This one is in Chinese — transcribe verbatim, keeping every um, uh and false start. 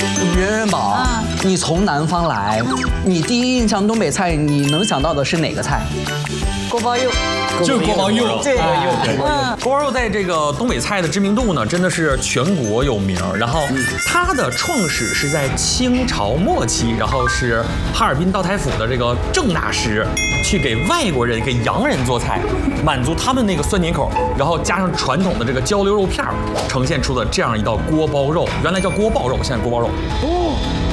圆圆宝，你从南方来，你第一印象东北菜，你能想到的是哪个菜？ 锅包肉。 就是锅包肉， 对， 嗯，锅包肉在这个东北菜的知名度呢，真的是全国有名。然后它的创始是在清朝末期，然后是哈尔滨道台府的这个郑大师去给外国人、给洋人做菜，满足他们那个酸甜口，然后加上传统的这个焦溜肉片儿，呈现出的这样一道锅包肉，原来叫锅爆肉，现在锅包肉。哦。